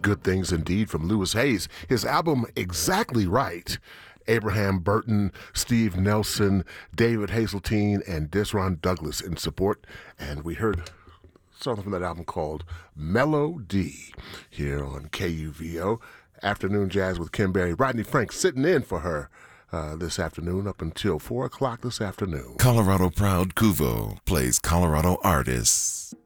Good Things Indeed from Louis Hayes. His album, Exactly Right. Abraham Burton, Steve Nelson, David Hazeltine, and Desron Douglas in support. And we heard something from that album called Melody here on KUVO. Afternoon Jazz with Kim Berry. Rodney Frank sitting in for her this afternoon up until 4 o'clock this afternoon. Colorado Proud Cuvo plays Colorado artists.